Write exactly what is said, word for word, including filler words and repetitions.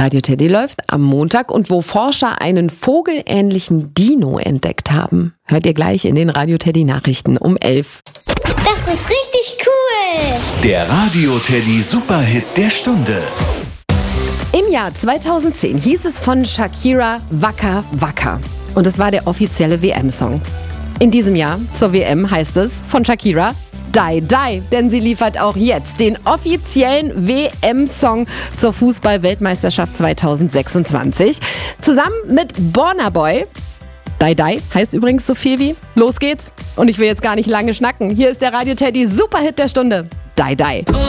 Radio Teddy läuft am Montag und wo Forscher einen vogelähnlichen Dino entdeckt haben. Hört ihr gleich in den Radio Teddy Nachrichten um elf. Das ist richtig cool. Der Radio Teddy Superhit der Stunde. Im Jahr zweitausendzehn hieß es von Shakira Waka Waka. Und es war der offizielle W M-Song. In diesem Jahr zur W M heißt es von Shakira Die Die, denn sie liefert auch jetzt den offiziellen W M-Song zur Fußball-Weltmeisterschaft zweitausendsechsundzwanzig. Zusammen mit Burna Boy. Die Die heißt übrigens so viel wie Los geht's. Und ich will jetzt gar nicht lange schnacken. Hier ist der Radio Teddy Superhit der Stunde. Die Die.